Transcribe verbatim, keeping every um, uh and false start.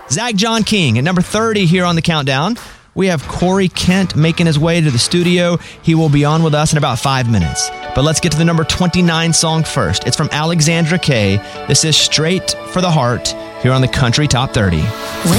Zach John King at number thirty here on the countdown. We have Corey Kent making his way to the studio. He will be on with us in about five minutes. But let's get to the number twenty-nine song first. It's from Alexandra Kay. This is Straight for the Heart here on the Country Top thirty. When